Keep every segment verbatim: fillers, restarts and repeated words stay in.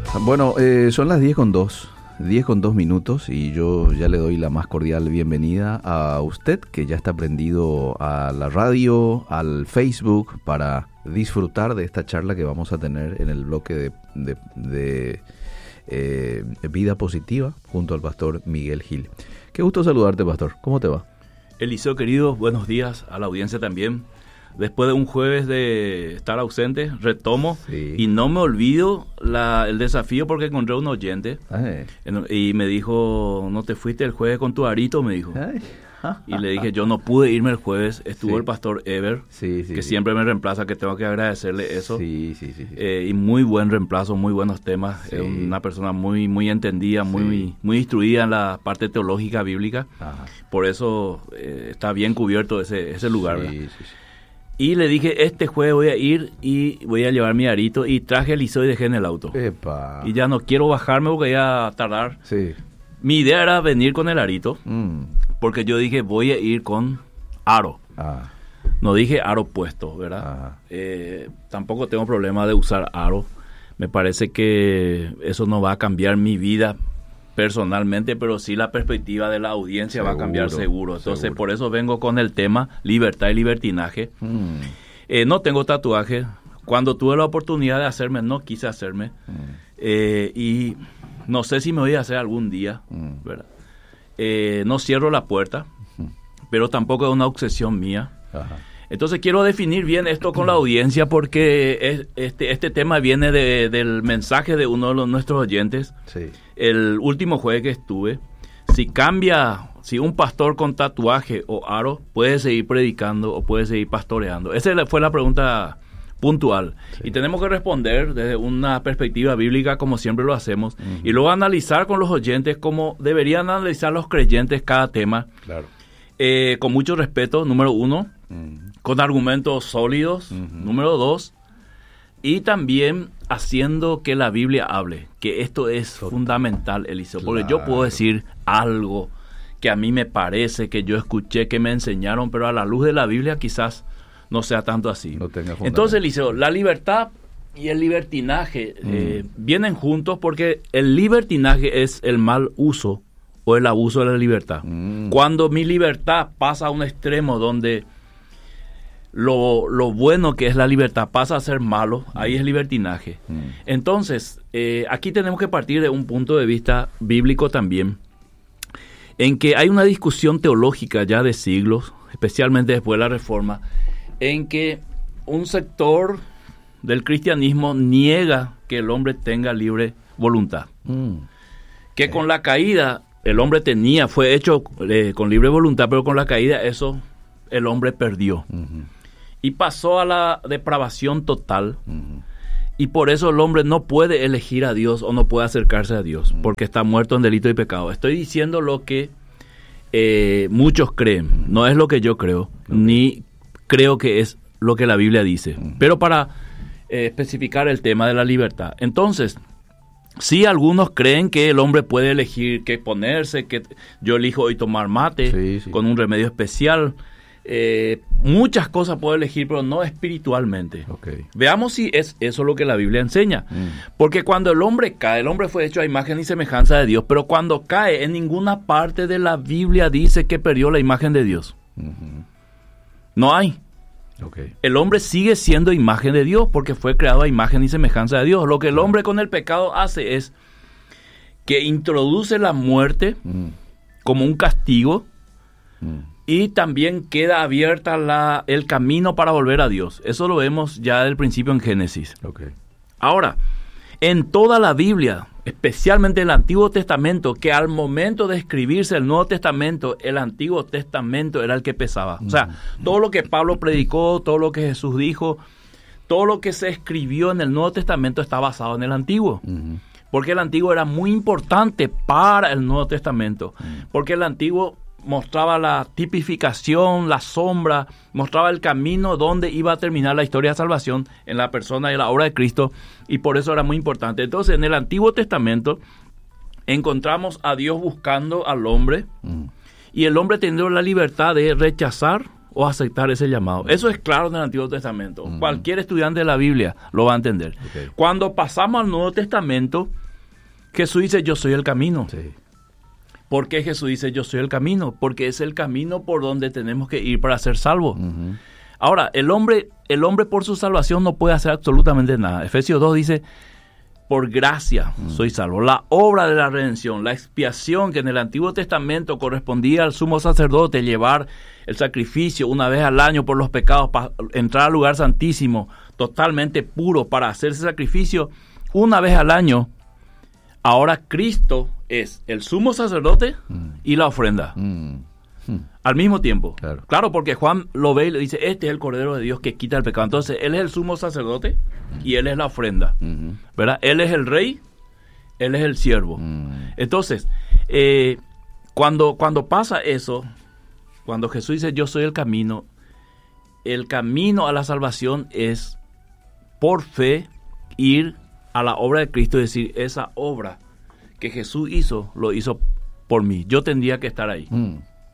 Bueno, eh, son las diez con dos, diez con dos minutos y yo ya le doy la más cordial bienvenida a usted que ya está prendido a la radio, al Facebook para disfrutar de esta charla que vamos a tener en el bloque de, de, de eh, Vida Positiva junto al pastor Miguel Gil. Qué gusto saludarte, pastor. ¿Cómo te va? Eliseo, querido, buenos días a la audiencia también. Después de un jueves de estar ausente, retomo sí. Y no me olvido la, el desafío porque encontré un oyente Ay. y me dijo, ¿no te fuiste el jueves con tu arito? Me dijo. Ay. Y le dije, yo no pude irme el jueves, estuvo sí. el pastor Ever, sí, sí, que sí. siempre me reemplaza, que tengo que agradecerle eso. Sí, sí, sí, sí. Eh, y muy buen reemplazo, muy buenos temas. Sí. Es una persona muy muy entendida, muy, sí. muy instruida en la parte teológica bíblica. Ajá. Por eso eh, está bien cubierto ese, ese lugar. Sí, sí, sí. Y le dije, este jueves voy a ir y voy a llevar mi arito. Y traje el Iso y dejé en el auto. Epa. Y ya no quiero bajarme porque ya a tardar. Sí. Mi idea era venir con el arito. Mm. Porque yo dije, voy a ir con aro. Ah. No dije aro puesto, ¿verdad? Eh, tampoco tengo problema de usar aro. Me parece que eso no va a cambiar mi vida personalmente, pero sí la perspectiva de la audiencia seguro, va a cambiar seguro. Entonces, seguro. Por eso vengo con el tema libertad y libertinaje. Mm. Eh, no tengo tatuaje. Cuando tuve la oportunidad de hacerme, no quise hacerme. Mm. Eh, y no sé si me voy a hacer algún día, mm. ¿verdad? Eh, no cierro la puerta, uh-huh. pero tampoco es una obsesión mía. Ajá. Entonces quiero definir bien esto con la audiencia porque es, este, este tema viene de, del mensaje de uno de los, nuestros oyentes. Sí. El último jueves que estuve, si cambia, si un pastor con tatuaje o aro puede seguir predicando o puede seguir pastoreando. Esa fue la pregunta puntual. Sí. Y tenemos que responder desde una perspectiva bíblica como siempre lo hacemos uh-huh. y luego analizar con los oyentes como deberían analizar los creyentes cada tema. Claro. Eh, con mucho respeto, número uno, uh-huh. con argumentos sólidos, uh-huh. número dos, y también haciendo que la Biblia hable, que esto es Total. fundamental, Eliseo, claro. porque yo puedo decir algo que a mí me parece, que yo escuché, que me enseñaron, pero a la luz de la Biblia quizás no sea tanto así. No Entonces, Eliseo, la libertad y el libertinaje mm. eh, vienen juntos porque el libertinaje es el mal uso o el abuso de la libertad. Mm. Cuando mi libertad pasa a un extremo donde lo, lo bueno que es la libertad pasa a ser malo, mm. ahí es libertinaje. Mm. Entonces, eh, aquí tenemos que partir de un punto de vista bíblico también, en que hay una discusión teológica ya de siglos, especialmente después de la Reforma, en que un sector del cristianismo niega que el hombre tenga libre voluntad. Mm. Que eh. con la caída, el hombre tenía, fue hecho eh, con libre voluntad, pero con la caída eso el hombre perdió. Uh-huh. Y pasó a la depravación total. Uh-huh. Y por eso el hombre no puede elegir a Dios o no puede acercarse a Dios, uh-huh. porque está muerto en delito y pecado. Estoy diciendo lo que eh, muchos creen, no es lo que yo creo, okay. ni creo que es lo que la Biblia dice. Uh-huh. Pero para eh, especificar el tema de la libertad. Entonces, sí, algunos creen que el hombre puede elegir qué ponerse, que yo elijo hoy tomar mate sí, sí. con un remedio especial. Eh, muchas cosas puedo elegir, pero no espiritualmente. Okay. Veamos si es eso lo que la Biblia enseña. Mm. Porque cuando el hombre cae, el hombre fue hecho a imagen y semejanza de Dios, pero cuando cae, en ninguna parte de la Biblia dice que perdió la imagen de Dios. Uh-huh. No hay. Okay. El hombre sigue siendo imagen de Dios porque fue creado a imagen y semejanza de Dios. Lo que el hombre con el pecado hace es que introduce la muerte mm. como un castigo mm. y también queda abierta la, el camino para volver a Dios. Eso lo vemos ya del principio en Génesis. Okay. Ahora, en toda la Biblia, especialmente el Antiguo Testamento, que al momento de escribirse el Nuevo Testamento, el Antiguo Testamento era el que pesaba. O sea, todo lo que Pablo predicó, todo lo que Jesús dijo, todo lo que se escribió en el Nuevo Testamento está basado en el Antiguo. Uh-huh. Porque el Antiguo era muy importante para el Nuevo Testamento. Uh-huh. Porque el Antiguo mostraba la tipificación, la sombra, mostraba el camino donde iba a terminar la historia de salvación en la persona y la obra de Cristo, y por eso era muy importante. Entonces, en el Antiguo Testamento encontramos a Dios buscando al hombre, mm. y el hombre teniendo la libertad de rechazar o aceptar ese llamado. Eso es claro en el Antiguo Testamento. Uh-huh. Cualquier estudiante de la Biblia lo va a entender. Okay. Cuando pasamos al Nuevo Testamento, Jesús dice, yo soy el camino. Sí. ¿Por qué Jesús dice, yo soy el camino? Porque es el camino por donde tenemos que ir para ser salvos. Uh-huh. Ahora, el hombre, el hombre por su salvación no puede hacer absolutamente nada. Efesios dos dice, por gracia uh-huh. soy salvo. La obra de la redención, la expiación que en el Antiguo Testamento correspondía al sumo sacerdote, llevar el sacrificio una vez al año por los pecados, para entrar al lugar santísimo, totalmente puro, para hacer ese sacrificio una vez al año. Ahora Cristo es el sumo sacerdote mm. y la ofrenda. Mm. Mm. Al mismo tiempo. Claro. Claro, porque Juan lo ve y le dice, este es el Cordero de Dios que quita el pecado. Entonces, Él es el sumo sacerdote mm. y Él es la ofrenda. Mm-hmm. ¿Verdad? Él es el rey, Él es el siervo. Mm. Entonces, eh, cuando, cuando pasa eso, cuando Jesús dice, yo soy el camino, el camino a la salvación es por fe ir a la obra de Cristo y decir, esa obra que Jesús hizo, lo hizo por mí. Yo tendría que estar ahí. Mm.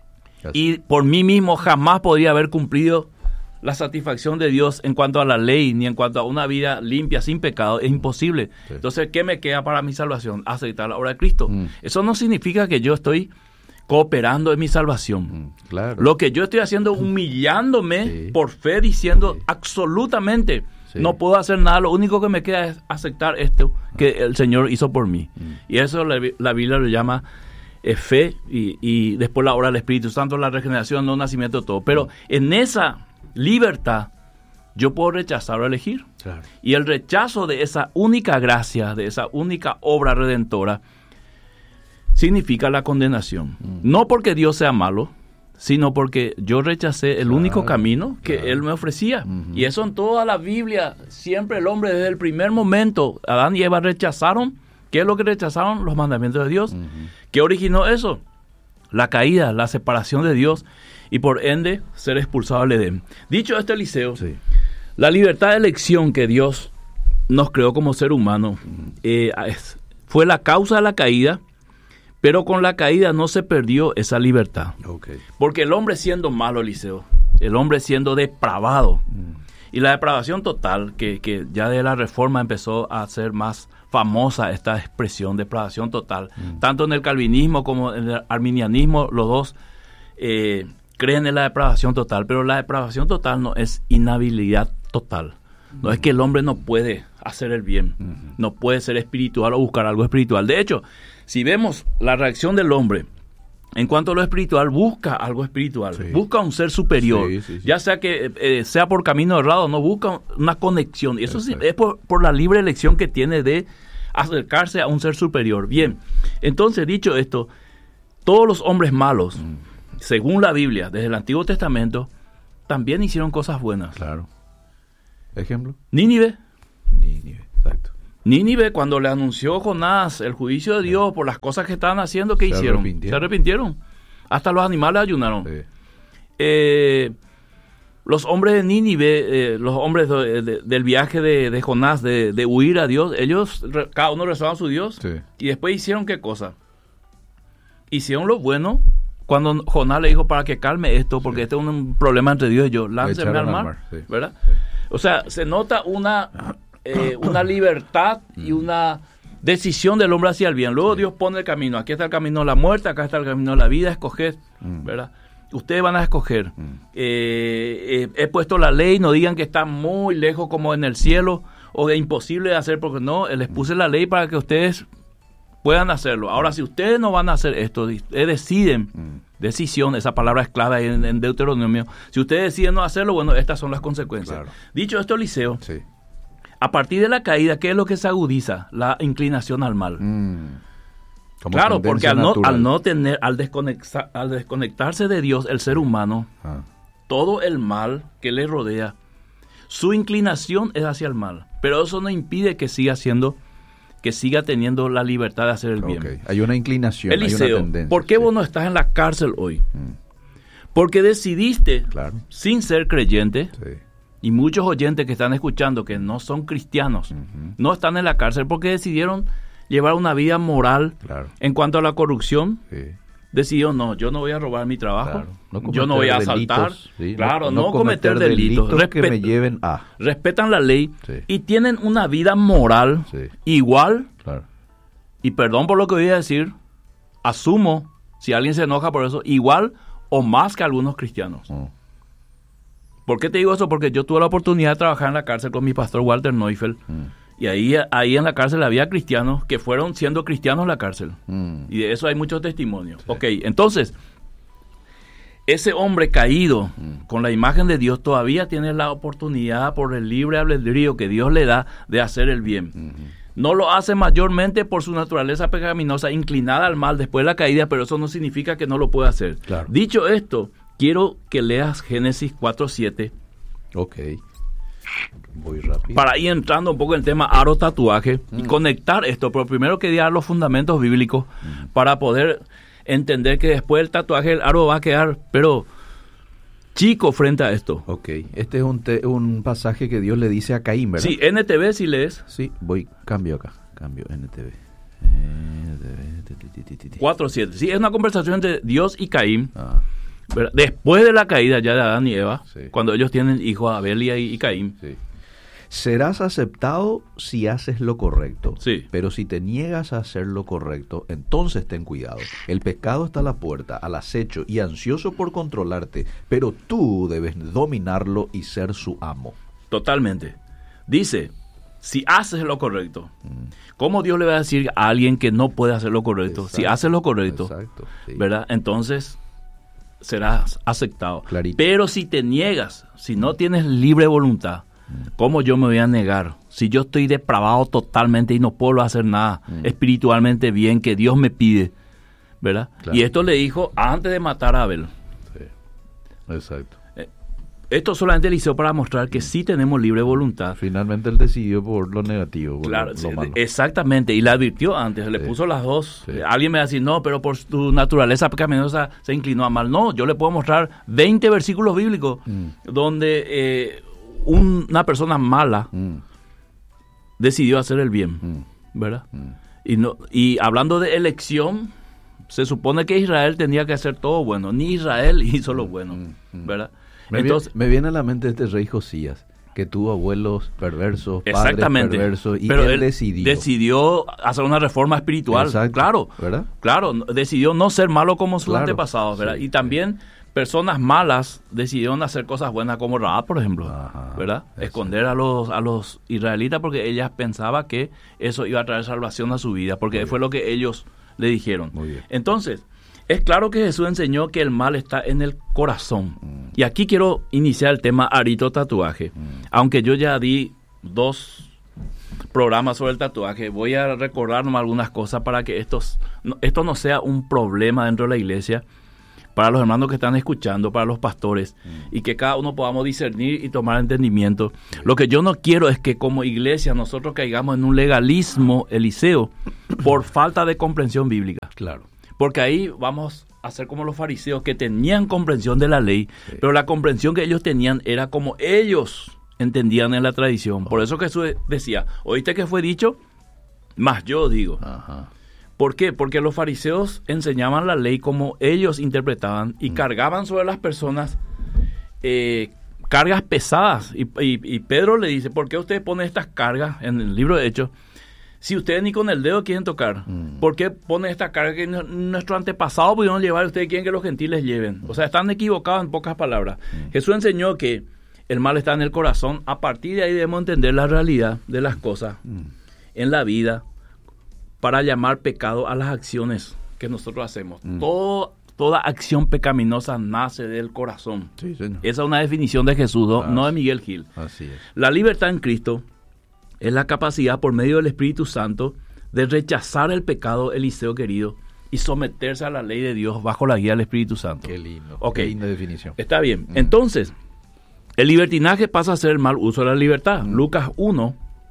Y por mí mismo jamás podría haber cumplido la satisfacción de Dios en cuanto a la ley, ni en cuanto a una vida limpia, sin pecado. Es imposible. Sí. Entonces, ¿qué me queda para mi salvación? Aceptar la obra de Cristo. Mm. Eso no significa que yo estoy cooperando en mi salvación. Mm, claro. Lo que yo estoy haciendo, humillándome sí. por fe, diciendo sí. absolutamente... Sí. No puedo hacer nada, lo único que me queda es aceptar esto que el Señor hizo por mí. Mm. Y eso la, la Biblia lo llama eh, fe y, y después la obra del Espíritu Santo, la regeneración, no nacimiento, todo. Pero mm. en esa libertad yo puedo rechazar o elegir. Claro. Y el rechazo de esa única gracia, de esa única obra redentora, significa la condenación. Mm. No porque Dios sea malo, sino porque yo rechacé el claro, único camino que claro. Él me ofrecía. Uh-huh. Y eso en toda la Biblia, siempre el hombre desde el primer momento, Adán y Eva rechazaron. ¿Qué es lo que rechazaron? Los mandamientos de Dios. Uh-huh. ¿Qué originó eso? La caída, la separación de Dios y por ende ser expulsado del Edén. Dicho esto, Eliseo, sí. la libertad de elección que Dios nos creó como ser humano uh-huh. eh, fue la causa de la caída. Pero con la caída no se perdió esa libertad. Okay. Porque el hombre siendo malo, Eliseo, el hombre siendo depravado, mm. y la depravación total, que, que ya de la Reforma empezó a ser más famosa esta expresión, depravación total, mm. tanto en el calvinismo como en el arminianismo, los dos eh, creen en la depravación total, pero la depravación total no es inhabilidad total. No mm. es que el hombre no puede hacer el bien, mm. no puede ser espiritual o buscar algo espiritual. De hecho, si vemos la reacción del hombre en cuanto a lo espiritual, busca algo espiritual, sí. busca un ser superior, sí, sí, sí. ya sea que eh, sea por camino errado, no busca una conexión. Y eso sí, es por, por la libre elección que tiene de acercarse a un ser superior. Bien, entonces dicho esto, todos los hombres malos, mm. según la Biblia, desde el Antiguo Testamento, también hicieron cosas buenas. Claro. ¿Ejemplo? Nínive. Nínive, exacto. Nínive, cuando le anunció Jonás el juicio de Dios sí. por las cosas que estaban haciendo, ¿qué Se hicieron? Arrepintieron. Se arrepintieron. Hasta los animales ayunaron. Sí. Eh, los hombres de Nínive, eh, los hombres de, de, del viaje de, de Jonás, de, de huir a Dios, ellos, re, cada uno rezaba a su Dios. Sí. Y después hicieron ¿qué cosa? Hicieron lo bueno. Cuando Jonás le dijo, para que calme esto, porque sí. este es un problema entre Dios y yo, lánceme al mar, mar sí. ¿verdad? Sí. O sea, se nota una... Eh, una libertad y una decisión del hombre hacia el bien. Luego sí. Dios pone el camino. Aquí está el camino de la muerte, acá está el camino de la vida. Escoger, mm. ¿verdad? Ustedes van a escoger. Mm. Eh, eh, he puesto la ley, no digan que está muy lejos como en el cielo o de imposible de hacer, porque no, les puse mm. la ley para que ustedes puedan hacerlo. Ahora, si ustedes no van a hacer esto, ustedes deciden, mm. decisión, esa palabra es clave en, en Deuteronomio. Si ustedes deciden no hacerlo, bueno, estas son las consecuencias. Claro. Dicho esto, Eliseo, sí. a partir de la caída, ¿qué es lo que se agudiza? La inclinación al mal. Mm. Claro, porque al no, al no tener, al, desconectar, al desconectarse de Dios, el ser humano, ah. todo el mal que le rodea, su inclinación es hacia el mal. Pero eso no impide que siga siendo, que siga teniendo la libertad de hacer el bien. Okay. Hay una inclinación, Eliseo, hay una tendencia. ¿por qué sí. vos no estás en la cárcel hoy? Mm. Porque decidiste, claro. sin ser creyente, sí. y muchos oyentes que están escuchando que no son cristianos, uh-huh. no están en la cárcel porque decidieron llevar una vida moral claro. en cuanto a la corrupción, sí. decidió, no, yo no voy a robar mi trabajo, claro, no yo no voy a asaltar, delitos, ¿sí? claro, no, no, no cometer, cometer delitos, delitos Respet- que me lleven a... Respetan la ley, sí. y tienen una vida moral, sí. igual, claro. y perdón por lo que voy a decir, asumo, si alguien se enoja por eso, igual o más que algunos cristianos. Oh. ¿Por qué te digo eso? Porque yo tuve la oportunidad de trabajar en la cárcel con mi pastor Walter Neufeld, mm. y ahí, ahí en la cárcel había cristianos que fueron siendo cristianos en la cárcel. Mm. Y de eso hay muchos testimonios. Sí. Ok, entonces, ese hombre caído mm. con la imagen de Dios todavía tiene la oportunidad por el libre albedrío que Dios le da de hacer el bien. Mm-hmm. No lo hace mayormente por su naturaleza pecaminosa, inclinada al mal después de la caída, pero eso no significa que no lo pueda hacer. Claro. Dicho esto, quiero que leas Génesis cuatro siete. Ok. Voy rápido. Para ir entrando un poco en el tema aro tatuaje mm. y conectar esto, pero primero quería dar los fundamentos bíblicos mm. para poder entender que después del tatuaje el aro va a quedar, pero chico frente a esto. Ok, este es un, te, un pasaje que Dios le dice a Caín, ¿verdad? Sí, N T V si lees. Sí, voy, cambio acá, cambio N T V. cuatro siete, sí, es una conversación entre Dios y Caín. Ah. ¿verdad? Después de la caída ya de Adán y Eva, sí. cuando ellos tienen hijos Abel y, y Caín. Sí. Serás aceptado si haces lo correcto, sí. pero si te niegas a hacer lo correcto, entonces ten cuidado. El pecado está a la puerta, al acecho y ansioso por controlarte, pero tú debes dominarlo y ser su amo. Totalmente. Dice, si haces lo correcto, mm. ¿cómo Dios le va a decir a alguien que no puede hacer lo correcto? Exacto. Si haces lo correcto, Exacto, sí. ¿verdad? Entonces serás aceptado. Clarito. Pero si te niegas, si no tienes libre voluntad, ¿cómo yo me voy a negar? Si yo estoy depravado totalmente y no puedo hacer nada mm. espiritualmente bien que Dios me pide, ¿verdad? Claro. Y esto le dijo antes de matar a Abel. Sí, exacto. Eh, esto solamente le hizo para mostrar que sí tenemos libre voluntad. Finalmente él decidió por lo negativo, por claro, lo, sí, lo malo. Exactamente, y le advirtió antes, le sí. puso las dos. Sí. Alguien me va a decir, no, pero por tu naturaleza pecaminosa se inclinó a mal. No, yo le puedo mostrar veinte versículos bíblicos mm. donde... Eh, una persona mala mm. decidió hacer el bien, mm. ¿verdad? Mm. Y no y hablando de elección, se supone que Israel tenía que hacer todo bueno. Ni Israel hizo lo bueno, mm. ¿verdad? Me, Entonces, viene, me viene a la mente este rey Josías, que tuvo abuelos perversos, padres perversos, y pero él, él decidió. decidió hacer una reforma espiritual. Exacto, claro, ¿verdad? Claro, decidió no ser malo como sus claro, antepasados, ¿verdad? Sí, y también... Sí. Personas malas decidieron hacer cosas buenas como Rahab, por ejemplo, Ajá, ¿verdad? Eso. Esconder a los a los israelitas porque ellas pensaban que eso iba a traer salvación a su vida, porque fue lo que ellos le dijeron. Muy bien. Entonces, es claro que Jesús enseñó que el mal está en el corazón. Mm. Y aquí quiero iniciar el tema arito tatuaje. Mm. Aunque yo ya di dos programas sobre el tatuaje, voy a recordarnos algunas cosas para que estos, no, esto no sea un problema dentro de la iglesia, para los hermanos que están escuchando, para los pastores, mm. y que cada uno podamos discernir y tomar entendimiento. Mm. Lo que yo no quiero es que como iglesia nosotros caigamos en un legalismo eliseo por falta de comprensión bíblica. Claro. Porque ahí vamos a ser como los fariseos que tenían comprensión de la ley, sí. pero la comprensión que ellos tenían era como ellos entendían en la tradición. Oh. Por eso Jesús decía, ¿oíste que fue dicho? Más yo digo. Ajá. ¿Por qué? Porque los fariseos enseñaban la ley como ellos interpretaban y mm. cargaban sobre las personas eh, cargas pesadas. Y, y, y Pedro le dice, ¿por qué usted pone estas cargas en el libro de Hechos si ustedes ni con el dedo quieren tocar? Mm. ¿Por qué pone esta carga que no, nuestro antepasado pudieron llevar y ustedes quieren que los gentiles lleven? Mm. O sea, están equivocados en pocas palabras. Mm. Jesús enseñó que el mal está en el corazón. A partir de ahí debemos entender la realidad de las cosas mm. en la vida, para llamar pecado a las acciones que nosotros hacemos. Mm. Todo, toda acción pecaminosa nace del corazón. Sí, señor. Esa es una definición de Jesús, no, Así, no de Miguel Gil. Así es. La libertad en Cristo es la capacidad por medio del Espíritu Santo de rechazar el pecado, Eliseo querido, y someterse a la ley de Dios bajo la guía del Espíritu Santo. Qué lindo. Okay. Qué linda definición. Está bien. Mm. Entonces, el libertinaje pasa a ser el mal uso de la libertad. Mm. Lucas uno,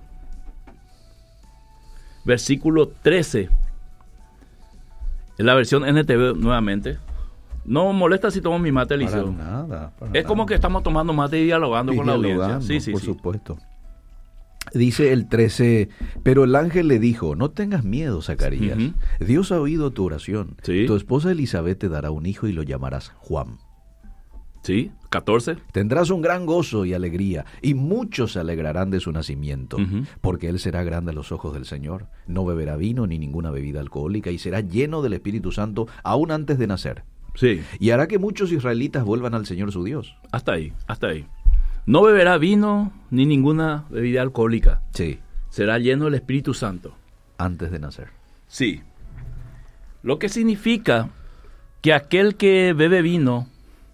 versículo trece, en la versión N T V nuevamente. No molesta si tomo mi mate, Eliseo. Para nada. Para es nada. como que estamos tomando mate y dialogando y con dialogando, la audiencia. Sí, sí, por sí. supuesto. Dice el trece, pero el ángel le dijo, no tengas miedo, Zacarías. Uh-huh. Dios ha oído tu oración. Sí. Tu esposa Elizabeth te dará un hijo y lo llamarás Juan. Sí, catorce. Tendrás un gran gozo y alegría, y muchos se alegrarán de su nacimiento, uh-huh. porque él será grande a los ojos del Señor. No beberá vino ni ninguna bebida alcohólica, y será lleno del Espíritu Santo aún antes de nacer. Sí. Y hará que muchos israelitas vuelvan al Señor su Dios. Hasta ahí, hasta ahí. No beberá vino ni ninguna bebida alcohólica. Sí. Será lleno del Espíritu Santo. Antes de nacer. Sí. Lo que significa que aquel que bebe vino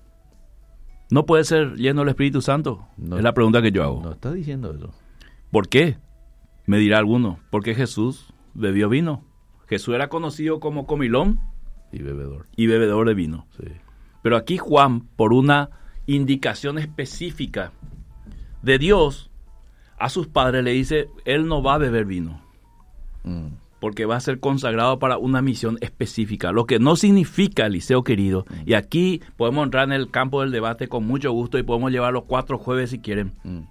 no puede ser lleno del Espíritu Santo. No, es la pregunta que yo hago. No está diciendo eso. ¿Por qué? Me dirá alguno. Porque Jesús bebió vino. Jesús era conocido como comilón. Y bebedor. Y bebedor de vino. Sí. Pero aquí Juan, por una indicación específica de Dios, a sus padres le dice, él no va a beber vino. Mm. Porque va a ser consagrado para una misión específica. Lo que no significa, Eliseo querido, mm. y aquí podemos entrar en el campo del debate con mucho gusto y podemos llevar los cuatro jueves si quieren. Mm.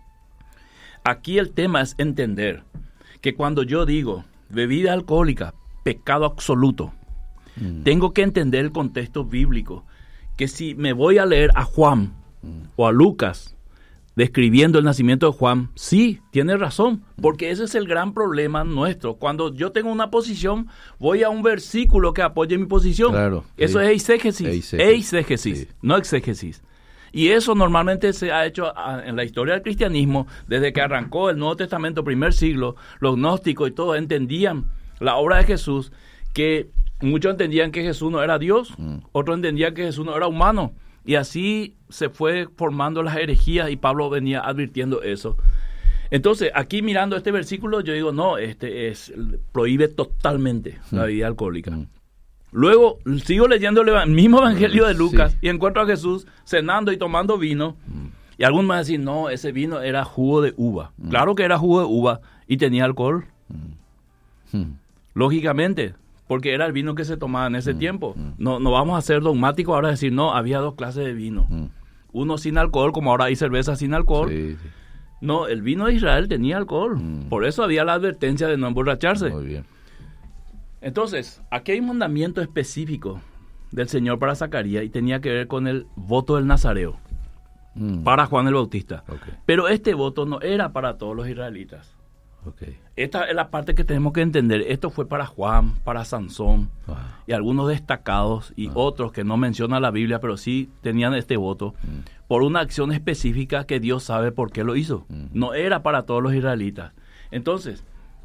Aquí el tema es entender que cuando yo digo bebida alcohólica, pecado absoluto, mm. tengo que entender el contexto bíblico. Que si me voy a leer a Juan mm. o a Lucas describiendo el nacimiento de Juan, sí, tiene razón, porque ese es el gran problema nuestro. Cuando yo tengo una posición, voy a un versículo que apoye mi posición. Claro, eso sí. es eisegesis, eisegesis, eisegesis sí. no exégesis. Y eso normalmente se ha hecho en la historia del cristianismo, desde que arrancó el Nuevo Testamento, primer siglo, los gnósticos y todos entendían la obra de Jesús, que muchos entendían que Jesús no era Dios, mm. otros entendían que Jesús no era humano. Y así se fue formando las herejías y Pablo venía advirtiendo eso. Entonces, aquí mirando este versículo, yo digo, no, este es prohíbe totalmente mm. la bebida alcohólica. Mm. Luego, sigo leyendo el mismo evangelio de Lucas, sí. y encuentro a Jesús cenando y tomando vino. Mm. Y algunos me dicen, no, ese vino era jugo de uva. Mm. Claro que era jugo de uva y tenía alcohol. Mm. Mm. Lógicamente, porque era el vino que se tomaba en ese mm, tiempo. Mm. No, no vamos a ser dogmáticos ahora a decir, no, había dos clases de vino. Mm. Uno sin alcohol, como ahora hay cerveza sin alcohol. Sí, sí. No, el vino de Israel tenía alcohol. Mm. Por eso había la advertencia de no emborracharse. Muy bien. Entonces, aquí hay un mandamiento específico del Señor para Zacarías y tenía que ver con el voto del Nazareo mm. para Juan el Bautista. Okay. Pero este voto no era para todos los israelitas. Okay. Esta es la parte que tenemos que entender. Esto fue para Juan, para Sansón wow. y algunos destacados y wow. otros que no menciona la Biblia, pero sí tenían este voto mm. por una acción específica que Dios sabe por qué lo hizo. Mm. No era para todos los israelitas. Entonces,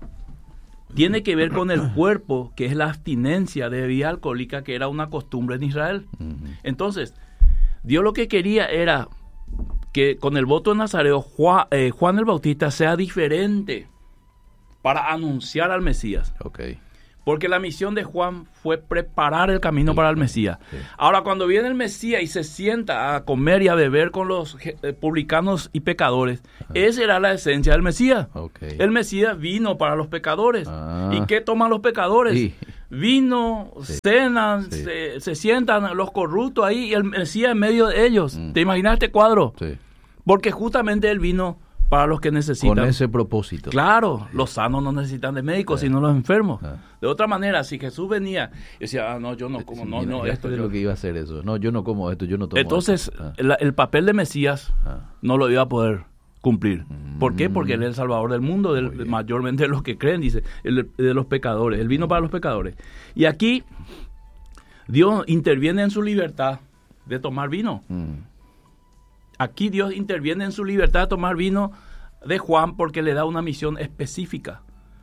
tiene que ver con el cuerpo, que es la abstinencia de bebida alcohólica, que era una costumbre en Israel. Mm. Entonces, Dios lo que quería era que con el voto de Nazareo, Juan, eh, Juan el Bautista sea diferente para anunciar al Mesías. Okay. Porque la misión de Juan fue preparar el camino sí, para el Mesías. Sí. Ahora, cuando viene el Mesías y se sienta a comer y a beber con los eh, publicanos y pecadores, ah. esa era la esencia del Mesías. Okay. El Mesías vino para los pecadores. Ah. ¿Y qué toman los pecadores? Sí. Vino, sí. cenan, sí. Se, se sientan los corruptos ahí y el Mesías en medio de ellos. Mm. ¿Te imaginas este cuadro? Sí. Porque justamente él vino para los que necesitan. Con ese propósito. Claro, los sanos no necesitan de médicos, sí. sino los enfermos. Ah. De otra manera, si Jesús venía y decía, ah, no, yo no como, no, no, esto es yo... lo que iba a hacer eso. No, yo no como esto, yo no tomo Entonces, esto. Ah. el, el papel de Mesías ah. no lo iba a poder cumplir. Mm. ¿Por qué? Porque él es el salvador del mundo, del, mayormente de los que creen, dice, el, de los pecadores. Él vino mm. para los pecadores. Y aquí, Dios interviene en su libertad de tomar vino. Mm. Aquí Dios interviene en su libertad de tomar vino de Juan porque le da una misión específica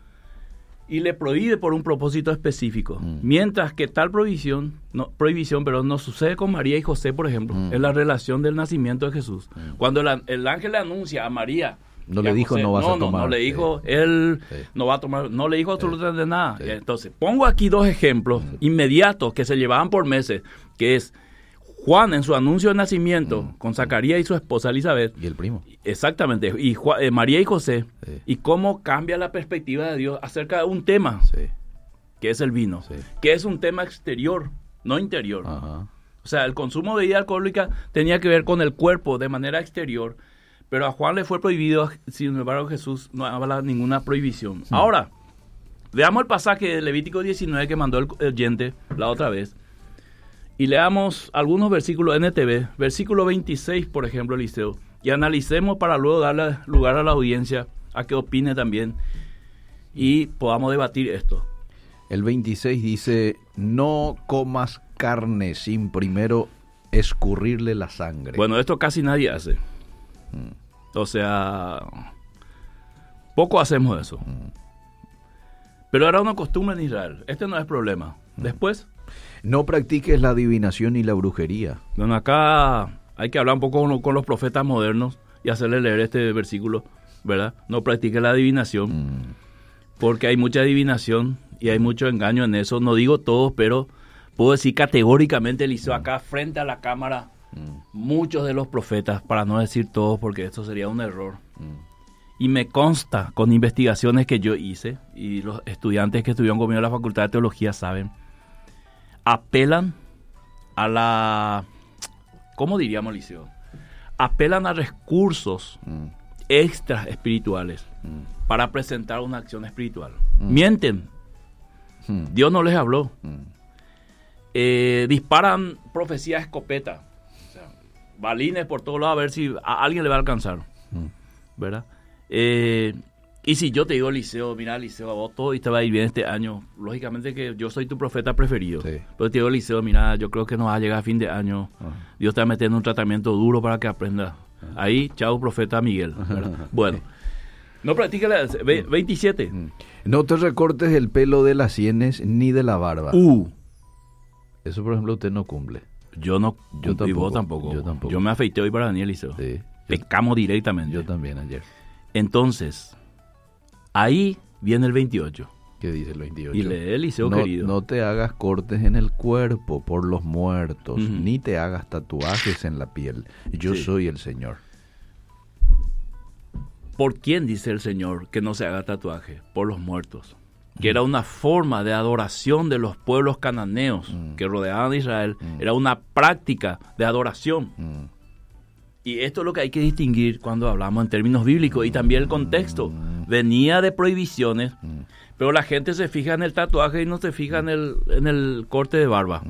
y le prohíbe por un propósito específico. Mm. Mientras que tal prohibición, no, prohibición, pero no sucede con María y José, por ejemplo, mm. en la relación del nacimiento de Jesús. Mm. Cuando el, el ángel le anuncia a María, no le dijo José, no vas no, a tomar. No, no le dijo, sí. él sí. no va a tomar, no le dijo absolutamente sí. nada. Sí. Entonces, pongo aquí dos ejemplos mm. inmediatos que se llevaban por meses, que es Juan en su anuncio de nacimiento mm. con Zacarías y su esposa Elizabeth. Y el primo. Exactamente. Y Juan, eh, María y José. Sí. Y cómo cambia la perspectiva de Dios acerca de un tema, sí. que es el vino. Sí. Que es un tema exterior, no interior. Ajá. O sea, el consumo de bebida alcohólica tenía que ver con el cuerpo de manera exterior. Pero a Juan le fue prohibido, sin embargo Jesús no habla ninguna prohibición. Mm. Ahora, veamos el pasaje de Levítico diecinueve que mandó el oyente la otra vez. Y leamos algunos versículos N T V, versículo veintiséis, por ejemplo, Eliseo, y analicemos para luego darle lugar a la audiencia a que opine también y podamos debatir esto. El veintiséis dice, no comas carne sin primero escurrirle la sangre. Bueno, esto casi nadie hace. Mm. O sea, poco hacemos eso. Mm. Pero era una costumbre en Israel. Este no es problema. Mm. Después... No practiques la adivinación y la brujería. Bueno, acá hay que hablar un poco con, con los profetas modernos y hacerle leer este versículo, ¿verdad? No practiques la adivinación, mm. porque hay mucha adivinación y hay mucho engaño en eso. No digo todos, pero puedo decir categóricamente, Eliseo, acá frente a la cámara, mm. muchos de los profetas, para no decir todos, porque esto sería un error. Mm. Y me consta con investigaciones que yo hice, y los estudiantes que estuvieron conmigo en la Facultad de Teología saben, apelan a la, ¿cómo diríamos, Eliseo? Apelan a recursos mm. extra espirituales mm. para presentar una acción espiritual. Mm. Mienten. Mm. Dios no les habló. Mm. Eh, disparan profecías escopeta. O sea, balines por todos lados a ver si a alguien le va a alcanzar. Mm. ¿Verdad? Eh, Y si yo te digo, Eliseo, mira, Eliseo, a vos todo y te va a ir bien este año, lógicamente que yo soy tu profeta preferido. Sí. Pero te digo, Eliseo, mira, yo creo que no va a llegar a fin de año. Uh-huh. Dios te va a meter en un tratamiento duro para que aprendas. Uh-huh. Ahí, chao, profeta Miguel. Uh-huh. Bueno, no practique la veintisiete. Uh-huh. No te recortes el pelo de las sienes ni de la barba. Uh. Eso, por ejemplo, usted no cumple. Yo no, yo tampoco, y vos tampoco. Yo tampoco. Yo me afeité hoy para venir, Eliseo. Sí. Pecamos directamente. Yo también ayer. Entonces... ahí viene el veintiocho. ¿Qué dice el veintiocho? Y lee, Eliseo, no, querido. No te hagas cortes en el cuerpo por los muertos, uh-huh. ni te hagas tatuajes en la piel. Yo sí. soy el Señor. ¿Por quién dice el Señor que no se haga tatuaje? Por los muertos. Que uh-huh. era una forma de adoración de los pueblos cananeos uh-huh. que rodeaban a Israel. Uh-huh. Era una práctica de adoración. Uh-huh. Y esto es lo que hay que distinguir cuando hablamos en términos bíblicos y también el contexto. Venía de prohibiciones, pero la gente se fija en el tatuaje y no se fija en el, en el corte de barba.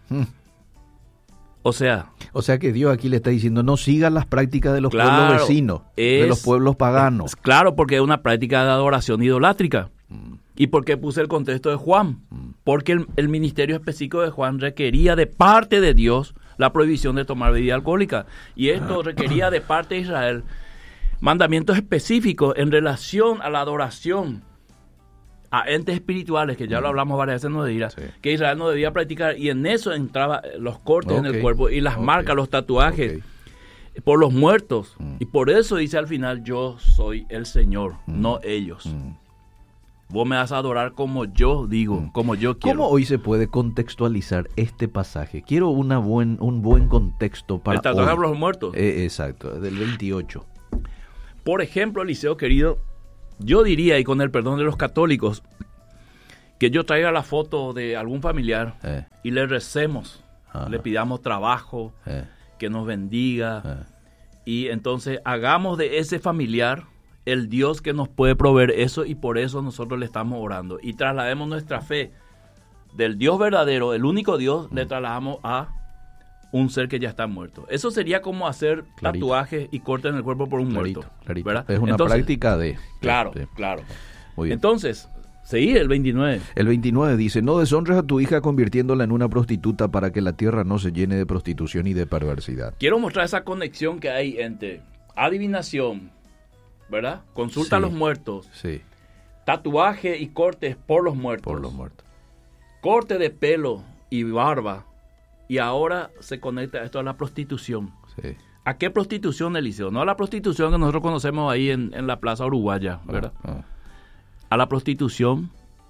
O sea... O sea que Dios aquí le está diciendo, no sigan las prácticas de los claro, pueblos vecinos, es, de los pueblos paganos. Es, claro, porque es una práctica de adoración idolátrica. ¿Y por qué puse el contexto de Juan? Porque el, el ministerio específico de Juan requería de parte de Dios la prohibición de tomar bebida alcohólica. Y esto requería de parte de Israel mandamientos específicos en relación a la adoración a entes espirituales, que ya lo hablamos varias veces, no debía, sí. que Israel no debía practicar. Y en eso entraban los cortes okay. en el cuerpo y las okay. marcas, los tatuajes okay. por los muertos. Mm. Y por eso dice al final, yo soy el Señor, mm. no ellos. Mm. Vos me vas a adorar como yo digo, mm. como yo quiero. ¿Cómo hoy se puede contextualizar este pasaje? Quiero una buen, un buen contexto para el tatuaje hoy. por los muertos. Eh, exacto, del veintiocho. Por ejemplo, Eliseo, querido, yo diría, y con el perdón de los católicos, que yo traiga la foto de algún familiar eh. y le recemos, Ajá. le pidamos trabajo, eh. que nos bendiga, eh. y entonces hagamos de ese familiar el Dios que nos puede proveer eso, y por eso nosotros le estamos orando. Y traslademos nuestra fe del Dios verdadero, el único Dios, mm. le trasladamos a un ser que ya está muerto. Eso sería como hacer clarito. Tatuajes y cortes en el cuerpo por un clarito, muerto. Clarito. ¿Verdad? Es una Entonces, práctica de... Claro, de, claro. Muy bien. Entonces, seguí el veintinueve. El veintinueve dice, no deshonres a tu hija convirtiéndola en una prostituta para que la tierra no se llene de prostitución y de perversidad. Quiero mostrar esa conexión que hay entre adivinación, ¿verdad? Consulta sí. a los muertos. Sí. Tatuaje y cortes por los muertos. Por los muertos. Corte de pelo y barba. Y ahora se conecta esto a la prostitución. Sí. ¿A qué prostitución, Eliseo? No a la prostitución que nosotros conocemos ahí en, en la Plaza Uruguaya, ¿verdad? Ah, ah. A la prostitución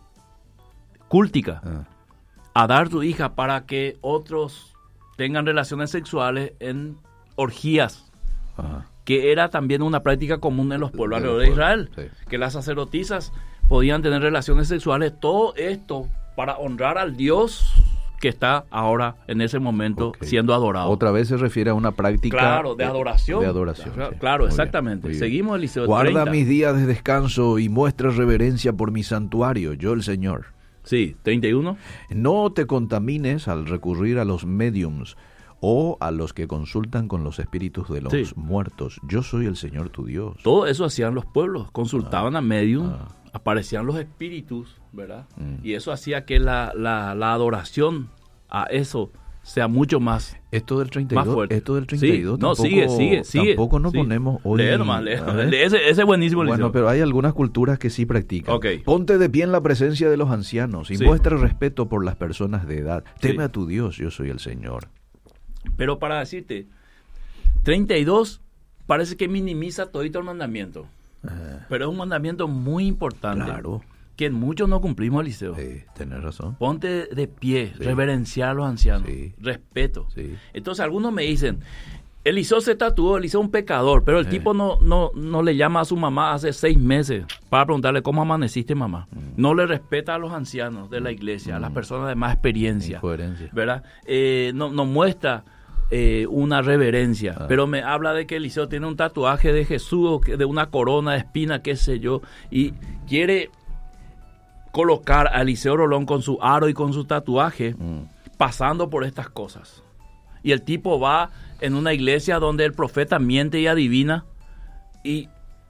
cúltica. Ah. A dar tu hija para que otros tengan relaciones sexuales en orgías. Ajá. Que era también una práctica común en los pueblos alrededor de Israel. Sí. Que las sacerdotisas podían tener relaciones sexuales. Todo esto para honrar al Dios que está ahora en ese momento okay. siendo adorado. Otra vez se refiere a una práctica claro, de adoración. De adoración. Claro, sí. claro exactamente. Bien, seguimos, Eliseo. Guarda treinta. Mis días de descanso y muestra reverencia por mi santuario, yo el Señor. Sí, treinta y uno. No te contamines al recurrir a los mediums o a los que consultan con los espíritus de los sí. muertos. Yo soy el Señor tu Dios. Todo eso hacían los pueblos, consultaban ah, a mediums, ah. aparecían los espíritus, ¿verdad? Mm. Y eso hacía que la, la, la adoración a eso sea mucho más esto del treinta y dos, más fuerte. Esto del treinta y dos sí. No, tampoco, sigue, sigue, sigue. Tampoco nos sí. ponemos hoy. Lee nomás, lee. Ese, ese es buenísimo. Bueno, Liceo. Pero hay algunas culturas que sí practican. Okay. Ponte de pie en la presencia de los ancianos y sí. muestra respeto por las personas de edad. Teme sí. a tu Dios, yo soy el Señor. Pero para decirte, treinta y dos parece que minimiza todito el mandamiento. Ah. Pero es un mandamiento muy importante. Claro. Que muchos no cumplimos, Eliseo. Sí, tenés razón. Ponte de pie, sí. reverenciar a los ancianos, sí. respeto. Sí. Entonces algunos me dicen, Eliseo se tatuó, Eliseo es un pecador, pero el sí. tipo no, no, no le llama a su mamá hace seis meses para preguntarle cómo amaneciste, mamá. Mm. No le respeta a los ancianos de la iglesia, mm. a las personas de más experiencia. Incoherencia. ¿Verdad? Eh, no, no muestra eh, una reverencia, ah. pero me habla de que Eliseo tiene un tatuaje de Jesús, de una corona de espina, qué sé yo, y quiere colocar a Eliseo Rolón con su aro y con su tatuaje, mm. pasando por estas cosas. Y el tipo va en una iglesia donde el profeta miente y adivina y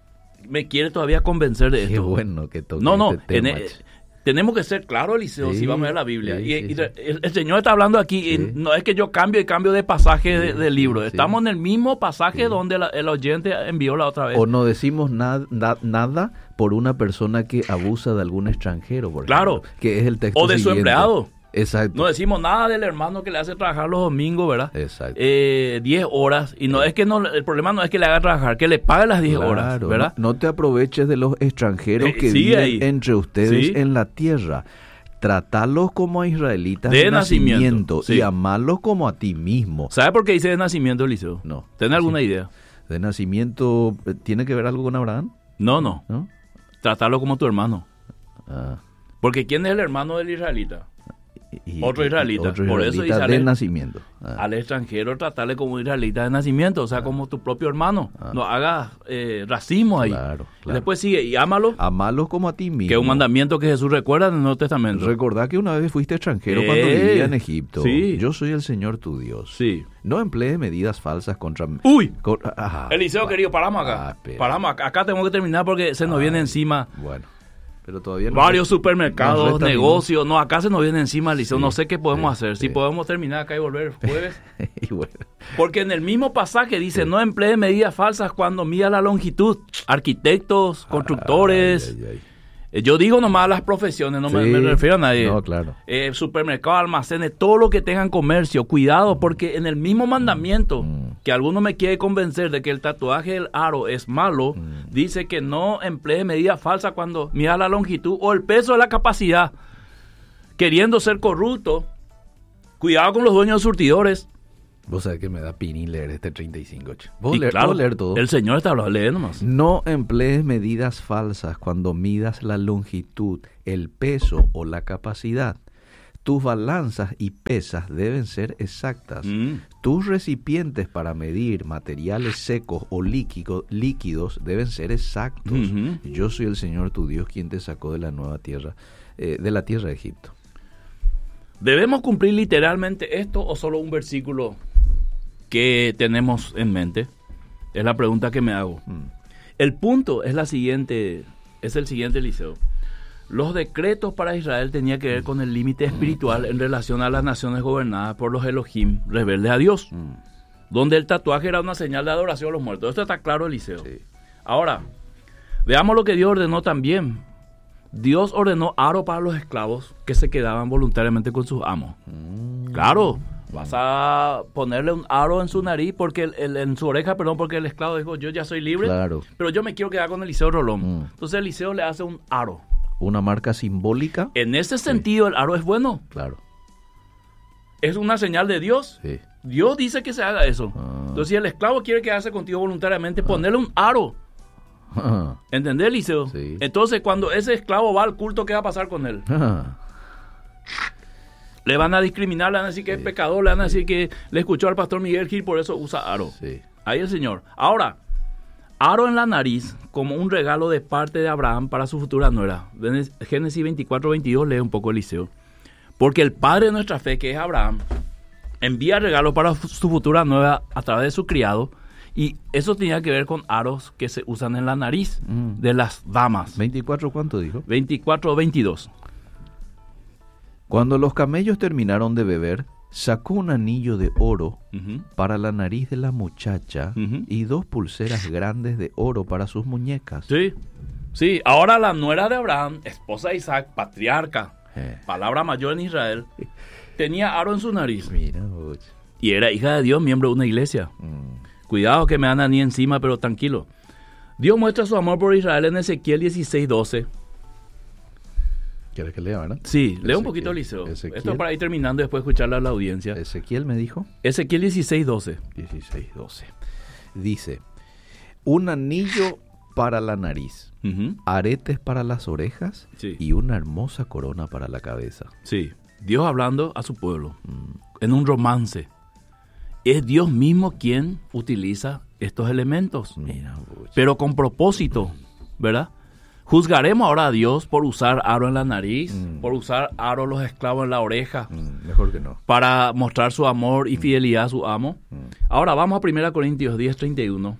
me quiere todavía convencer de esto. Qué bueno que toque No, no, este tema, en, tenemos que ser claros, Eliseo, sí, si vamos a ver la Biblia. Sí, y, sí, y sí. El, el Señor está hablando aquí, Sí. y no es que yo cambio y cambio de pasaje Sí, de, del libro. sí. Estamos en el mismo pasaje Sí. donde la, el oyente envió la otra vez. O no decimos na- na- nada por una persona que abusa de algún extranjero, por Claro. ejemplo, que es el texto O de su siguiente. empleado. Exacto. No decimos nada del hermano que le hace trabajar los domingos, ¿verdad? Exacto. Eh, diez horas. Y no Sí. es que no, el problema no es que le haga trabajar, que le pague las diez Claro, horas, ¿verdad? No, no te aproveches de los extranjeros Eh, que sigue viven ahí. entre ustedes Sí. en la tierra. Tratalos como a israelitas De de nacimiento, nacimiento, sí. y amarlos como a ti mismo. ¿Sabe por qué dice de nacimiento, Eliseo? No. ¿Tiene alguna Sí. idea? De nacimiento, ¿tiene que ver algo con Abraham? No, no. ¿No? Tratarlo como tu hermano. Ah. Porque ¿quién es el hermano del israelita? Y- Otro y- israelita. Otro Por eso israelita dice de Ale- nacimiento. Ah. Al extranjero tratarle como israelita de nacimiento, o sea, Ah. como tu propio hermano. Ah. No hagas eh, racismo ahí. Claro, Y claro. después sigue, y ámalo, Amalos como a ti mismo. que es un mandamiento que Jesús recuerda en el Nuevo Testamento. Recordá que una vez fuiste extranjero Eh, cuando vivía en Egipto. sí. Yo soy el Señor tu Dios. Sí. No emplees medidas falsas contra mí. ¡Uy! Con- ah, Eliseo, va- querido, paramos acá. ah, espera. paramos acá. Acá tenemos que terminar porque se nos Ay, viene encima Bueno, pero todavía no. varios nos supermercados, resta negocios. No, acá se nos viene encima, Eliseo. Sí, no sé qué podemos sí, hacer. sí. Si podemos terminar acá y volver jueves. Y bueno, Porque en el mismo pasaje dice, Sí. no emplee medidas falsas cuando mida la longitud. Arquitectos, constructores. ay, ay, ay. Eh, Yo digo nomás las profesiones, no me, Sí. me refiero a nadie. No, claro. Eh, supermercados, almacenes, todo lo que tengan comercio. Cuidado, porque en el mismo mandamiento, Mm. que alguno me quiere convencer de que el tatuaje del aro es malo, Mm. dice que no emplee medidas falsas cuando mida la longitud o el peso de la capacidad. Queriendo ser corrupto, cuidado con los dueños de surtidores. Vos sabés que me da pini leer este treinta y cinco. Che. ¿Vos Y leer, claro, ¿puedo leer todo? el Señor está hablando, lee nomás. No emplees medidas falsas cuando midas la longitud, el peso o la capacidad. Tus balanzas y pesas deben ser exactas. Mm. Tus recipientes para medir materiales secos o líquido- líquidos deben ser exactos. Ujú. Yo soy el Señor tu Dios quien te sacó de la nueva tierra, eh, de la tierra de Egipto. ¿Debemos cumplir literalmente esto o solo un versículo que tenemos en mente? Es la pregunta que me hago. Mm. El punto es la siguiente, es el siguiente, Eliseo. Los decretos para Israel tenían que ver con el límite espiritual en relación a las naciones gobernadas por los Elohim, rebeldes a Dios, Mm. donde el tatuaje era una señal de adoración a los muertos. Esto está claro, Eliseo. Sí. Ahora, veamos lo que Dios ordenó también. Dios ordenó aro para los esclavos que se quedaban voluntariamente con sus amos. Mm. Claro, vas a ponerle un aro en su nariz, porque el, el- en su oreja, perdón, porque el esclavo dijo, yo ya soy libre, Claro. pero yo me quiero quedar con Eliseo Rolón. Mm. Entonces Eliseo le hace un aro. Una marca simbólica. En ese sentido, el aro es bueno. Claro. Es una señal de Dios. Sí. Dios dice que se haga eso. Ah. Entonces, si el esclavo quiere quedarse contigo voluntariamente, ponerle un aro. ¿Entendés, Eliseo? Sí. Entonces, cuando ese esclavo va al culto, ¿qué va a pasar con él? Le van a discriminar, le van a decir que sí. es pecador, le van a decir que le escuchó al pastor Miguel Gil, por eso usa aro. Sí. Ahí el Señor. Ahora, aro en la nariz como un regalo de parte de Abraham para su futura nuera. Génesis veinticuatro, veintidós, lee un poco Eliseo. Porque el padre de nuestra fe, que es Abraham, envía regalo para su futura nuera a través de su criado. Y eso tenía que ver con aros que se usan en la nariz mm. de las damas. ¿veinticuatro cuánto dijo? veinticuatro, veintidós. Cuando los camellos terminaron de beber, sacó un anillo de oro uh-huh. para la nariz de la muchacha uh-huh. y dos pulseras grandes de oro para sus muñecas. Sí, sí. Ahora la nuera de Abraham, esposa de Isaac, patriarca, eh. palabra mayor en Israel, tenía aro en su nariz. Mira, oye. Y era hija de Dios, miembro de una iglesia. Mm. Cuidado que me dan a mí encima, pero tranquilo. Dios muestra su amor por Israel en Ezequiel dieciséis, doce. ¿Quieres que lea, verdad? Sí, Ezequiel, lea un poquito, Eliseo. Ezequiel. Esto para ir terminando y después escucharle a la audiencia. Ezequiel me dijo. Ezequiel dieciséis, doce. dieciséis, doce. Dice, un anillo para la nariz, uh-huh. aretes para las orejas sí. y una hermosa corona para la cabeza. Sí, Dios hablando a su pueblo mm. en un romance. Es Dios mismo quien utiliza estos elementos, Mira, pero con propósito, ¿verdad? Juzgaremos ahora a Dios por usar aro en la nariz, mm. por usar aro los esclavos en la oreja. Mm, mejor que no. Para mostrar su amor y mm. fidelidad a su amo. Mm. Ahora vamos a primera Corintios diez, treinta y uno.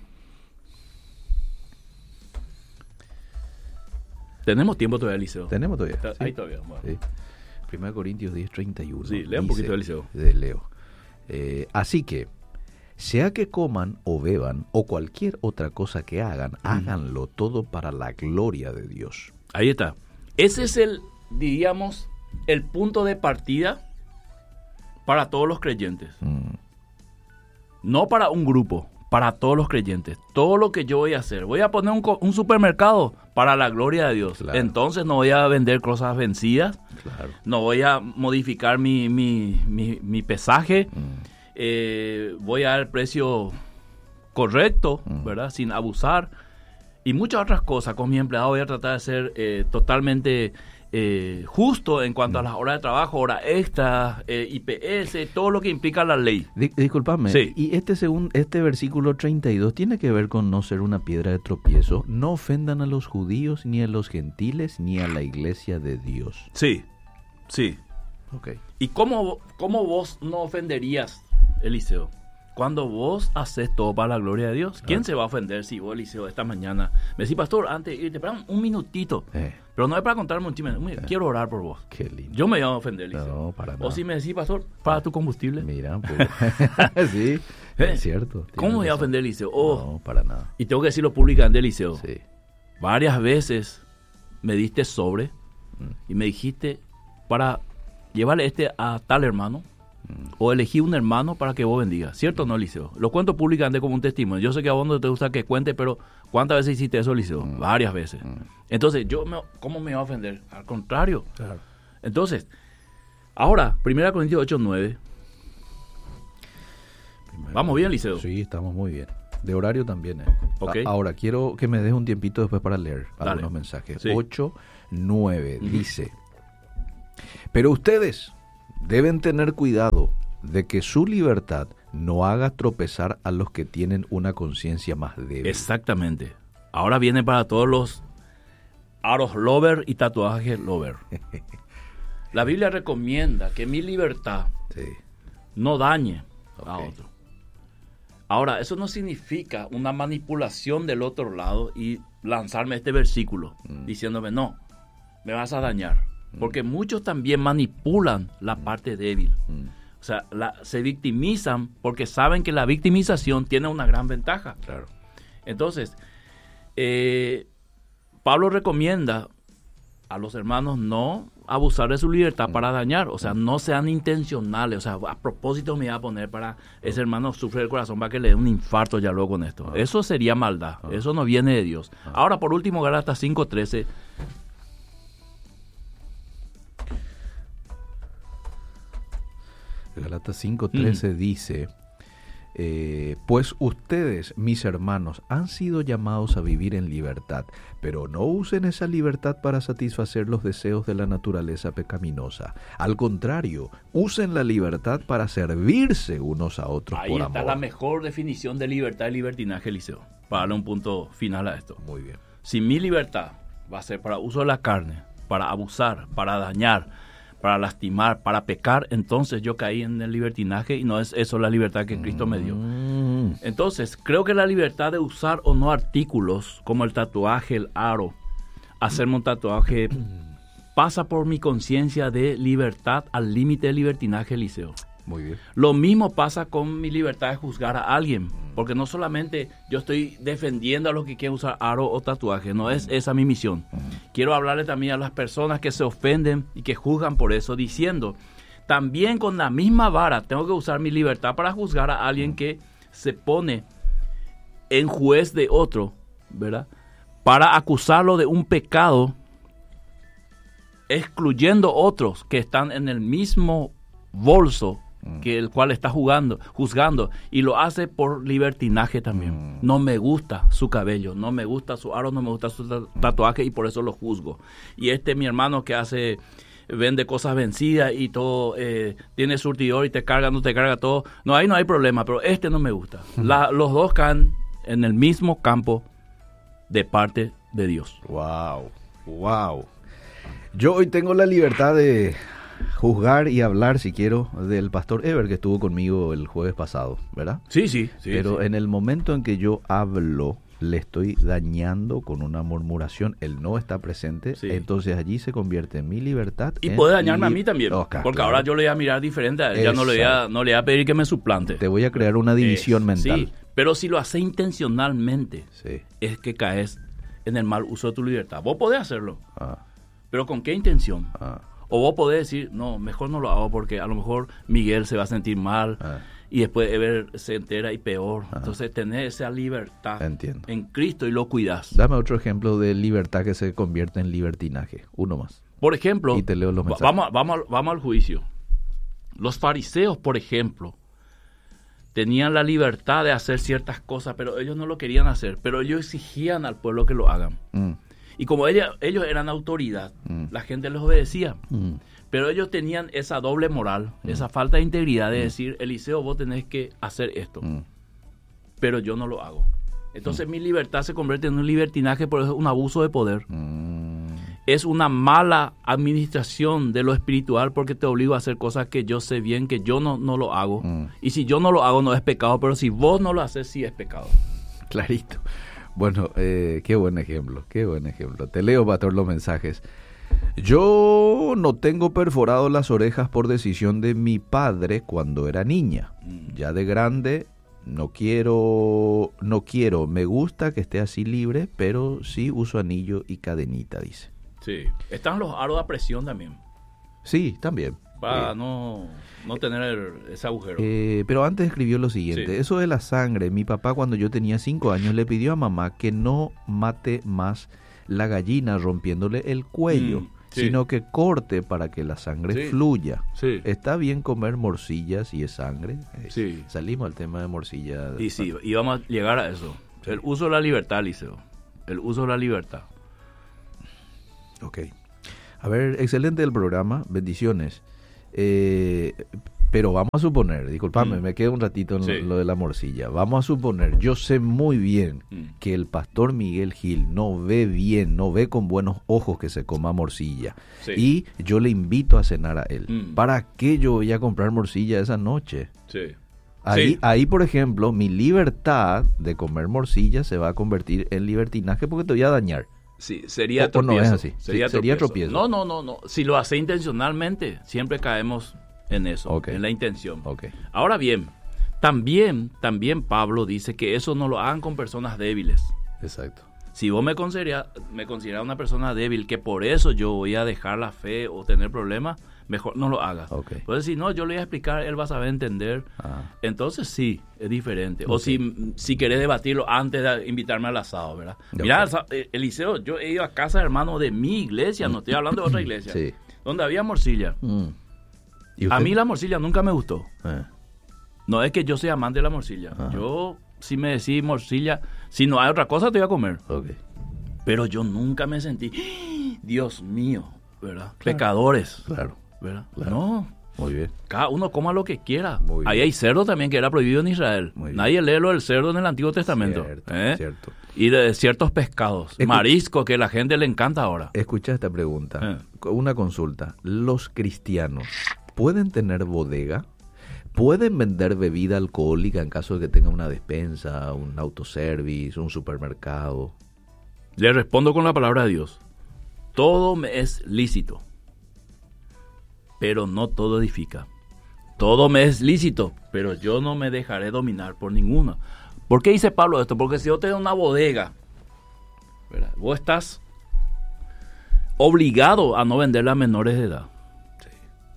¿Tenemos tiempo todavía, Eliseo? Tenemos todavía. Sí. Ahí todavía. Bueno. Sí. primera Corintios diez, treinta y uno. Sí, lea un poquito, Eliseo. De Leo. Eh, así que, sea que coman o beban o cualquier otra cosa que hagan, mm. háganlo todo para la gloria de Dios. Ahí está. Ese es el, diríamos, el punto de partida para todos los creyentes. Mm. No para un grupo, para todos los creyentes. Todo lo que yo voy a hacer, voy a poner un, un supermercado para la gloria de Dios. Claro. Entonces no voy a vender cosas vencidas, claro. no voy a modificar mi, mi, mi, mi pesaje. Mm. Eh, voy a dar el precio correcto, mm. ¿verdad? Sin abusar. Y muchas otras cosas. Con mi empleado voy a tratar de ser eh, totalmente eh, justo en cuanto mm. a las horas de trabajo, horas extras, eh, I P S, todo lo que implica la ley. Di- disculpame. Sí. Y este, segun, este versículo treinta y dos tiene que ver con no ser una piedra de tropiezo. No ofendan a los judíos, ni a los gentiles, ni a la iglesia de Dios. Sí, sí. Okay. ¿Y cómo, cómo vos no ofenderías, Eliseo? Cuando vos haces todo para la gloria de Dios, ¿quién ah. se va a ofender si vos, Eliseo, esta mañana me decís, pastor, antes de irte, espera un, un minutito, eh. pero no es para contarme un chisme, eh. quiero orar por vos? Qué lindo. Yo me voy a ofender, Eliseo. No, para nada. O si me decís, pastor, para tu combustible. Mira, pues, sí, ¿Eh? es cierto. ¿Cómo me voy a ofender, Eliseo? Oh. No, para nada. Y tengo que decirlo públicamente, Eliseo. Sí. Varias veces me diste sobre mm. y me dijiste para llevarle este a tal hermano. O elegí un hermano para que vos bendigas. ¿Cierto o no, Eliseo? Lo cuento públicamente como un testimonio. Yo sé que a vos no te gusta que cuente, pero ¿cuántas veces hiciste eso, Eliseo? Mm. Varias veces. Mm. Entonces, yo me, ¿cómo me iba a ofender? Al contrario. Claro. Entonces, ahora, primera Corintios ocho, nueve. Primero, ¿vamos bien, Eliseo? Sí, estamos muy bien. De horario también. Eh. Okay. A- ahora, quiero que me des un tiempito después para leer Dale. algunos mensajes. Sí. ocho, nueve, uh-huh. dice: pero ustedes deben tener cuidado de que su libertad no haga tropezar a los que tienen una conciencia más débil. Exactamente. Ahora viene para todos los aros lover y tatuajes lover. La Biblia recomienda que mi libertad sí. no dañe okay. a otro. Ahora, eso no significa una manipulación del otro lado y lanzarme este versículo mm. diciéndome, no, me vas a dañar. Porque muchos también manipulan la parte débil. Mm. O sea, la, se victimizan porque saben que la victimización tiene una gran ventaja. Claro. Entonces, eh, Pablo recomienda a los hermanos no abusar de su libertad mm. para dañar. O sea, no sean intencionales. O sea, a propósito me voy a poner para ese hermano sufre el corazón para que le dé un infarto ya luego con esto. Ah. Eso sería maldad. Ah. Eso no viene de Dios. Ah. Ahora, por último, Gálatas cinco trece. Gálatas cinco trece mm. dice, Eh, pues ustedes, mis hermanos, han sido llamados a vivir en libertad, pero no usen esa libertad para satisfacer los deseos de la naturaleza pecaminosa. Al contrario, usen la libertad para servirse unos a otros Ahí por está amor. la mejor definición de libertad y libertinaje, Eliseo, para darle un punto final a esto. Muy bien. Si mi libertad va a ser para uso de la carne, para abusar, para dañar, para lastimar, para pecar, entonces yo caí en el libertinaje y no es eso la libertad que Cristo me dio. Entonces, creo que la libertad de usar o no artículos como el tatuaje, el aro, hacerme un tatuaje, pasa por mi conciencia de libertad al límite del libertinaje, Eliseo. Muy bien. Lo mismo pasa con mi libertad de juzgar a alguien, porque no solamente yo estoy defendiendo a los que quieren usar aro o tatuaje, no es esa mi misión. Quiero hablarle también a las personas que se ofenden y que juzgan por eso, diciendo, también con la misma vara tengo que usar mi libertad para juzgar a alguien que se pone en juez de otro, ¿verdad? Para acusarlo de un pecado, excluyendo otros que están en el mismo bolso que el cual está jugando, juzgando, y lo hace por libertinaje también. Mm. No me gusta su cabello, no me gusta su aro, no me gusta su tatuaje y por eso lo juzgo. Y este mi hermano que hace, vende cosas vencidas y todo, eh, tiene surtidor y te carga, no te carga todo. No, ahí no hay problema, pero este no me gusta. Mm. La, los dos caen en el mismo campo de parte de Dios. Wow, wow. Yo hoy tengo la libertad de juzgar y hablar, si quiero, del pastor Ever que estuvo conmigo el jueves pasado, ¿verdad? Sí, sí. sí Pero sí. en el momento en que yo hablo, le estoy dañando con una murmuración, él no está presente, sí. Entonces allí se convierte en mi libertad. Y puede dañarme li- a mí también, okay, porque claro. Ahora yo le voy a mirar diferente a él, ya no le, voy a, no le voy a pedir que me suplante. Te voy a crear una división es, mental. Sí, pero si lo haces intencionalmente, sí. Es que caes en el mal uso de tu libertad. Vos podés hacerlo, ah. pero ¿con qué intención? Ah. O vos podés decir, no, mejor no lo hago porque a lo mejor Miguel se va a sentir mal ah. y después Ever se entera y peor. Ah. Entonces tenés esa libertad Entiendo. En Cristo y lo cuidás. Dame otro ejemplo de libertad que se convierte en libertinaje. Uno más. Por ejemplo, y te leo los mensajes. Vamos, vamos, vamos al juicio. Los fariseos, por ejemplo, tenían la libertad de hacer ciertas cosas, pero ellos no lo querían hacer. Pero ellos exigían al pueblo que lo hagan. Mm. Y como ella, ellos eran autoridad, mm. la gente les obedecía. Mm. Pero ellos tenían esa doble moral, mm. esa falta de integridad de mm. decir, Eliseo, vos tenés que hacer esto. Mm. Pero yo no lo hago. Entonces mm. mi libertad se convierte en un libertinaje, pero es un abuso de poder. Mm. Es una mala administración de lo espiritual porque te obligo a hacer cosas que yo sé bien que yo no, no lo hago. Mm. Y si yo no lo hago no es pecado, pero si vos no lo haces sí es pecado. Clarito. Bueno, eh, qué buen ejemplo, qué buen ejemplo. Te leo, pastor, los mensajes. Yo no tengo perforado las orejas por decisión de mi padre cuando era niña. Ya de grande no quiero, no quiero, me gusta que esté así libre, pero sí uso anillo y cadenita, dice. Sí, están los aros a presión también. Sí, también. Para eh, no, no tener ese agujero. Eh, pero antes escribió lo siguiente. Sí. Eso de la sangre, mi papá cuando yo tenía cinco años le pidió a mamá que no mate más la gallina rompiéndole el cuello, mm, sí. sino que corte para que la sangre sí. fluya. Sí. ¿Está bien comer morcillas si es sangre? Sí. Salimos al tema de morcilla. Y sí, y vamos a llegar a eso. Sí. El uso de la libertad, Liceo. El uso de la libertad. Ok. A ver, excelente el programa. Bendiciones. Eh, pero vamos a suponer, disculpame, mm. me quedo un ratito en sí. lo, lo de la morcilla. Vamos a suponer, yo sé muy bien mm. que el pastor Miguel Gil no ve bien, no ve con buenos ojos que se coma morcilla. Sí. Y yo le invito a cenar a él. Mm. ¿Para qué yo voy a comprar morcilla esa noche? Sí. Ahí, sí. ahí, por ejemplo, mi libertad de comer morcilla se va a convertir en libertinaje porque te voy a dañar. Sí, sería o, tropiezo. O no es así. Sería, sí, sería tropiezo. No, no, no, no. Si lo hace intencionalmente, siempre caemos en eso, okay. en la intención. Okay. Ahora bien, también, también Pablo dice que eso no lo hagan con personas débiles. Exacto. Si vos me consideras me considera una persona débil, que por eso yo voy a dejar la fe o tener problemas, mejor no lo hagas. Okay. Entonces, si no, yo le voy a explicar, él va a saber entender. Ah. Entonces, sí, es diferente. Okay. O si, si querés debatirlo antes de invitarme al asado, ¿verdad? Okay. Mirá, Eliseo, yo he ido a casa, hermano, de mi iglesia, no estoy hablando de otra iglesia, sí. donde había morcilla. Mm. A mí la morcilla nunca me gustó. Eh. No es que yo sea amante de la morcilla. Ajá. Yo, si me decís morcilla, si no hay otra cosa, te voy a comer. Okay. Pero yo nunca me sentí, Dios mío, ¿verdad? Claro. Pecadores. Claro. ¿Verdad? Claro. No. Muy bien. Cada uno coma lo que quiera. Muy Ahí bien. hay cerdo también que era prohibido en Israel. Nadie lee lo del cerdo en el Antiguo Testamento. Cierto, ¿eh? cierto. Y de ciertos pescados. Escuch- Marisco, que a la gente le encanta ahora. Escucha esta pregunta. Eh. Una consulta. ¿Los cristianos pueden tener bodega? ¿Pueden vender bebida alcohólica en caso de que tengan una despensa, un autoservice, un supermercado? Le respondo con la palabra de Dios. Todo me es lícito, pero no todo edifica. Todo me es lícito, pero yo no me dejaré dominar por ninguna. ¿Por qué dice Pablo esto? Porque si yo te doy una bodega, ¿verdad? Vos estás obligado a no venderla a menores de edad. Sí.